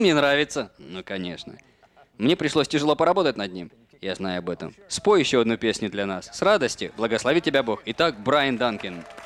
Мне нравится. Ну, конечно. Мне пришлось тяжело поработать над ним. Я знаю об этом. Спой еще одну песню для нас. С радостью. Благослови тебя Бог. Итак, Брайан Данкин.